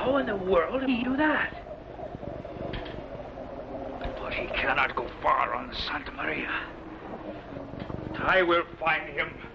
How in the world did he do that? But he cannot go far on Santa Maria. I will find him.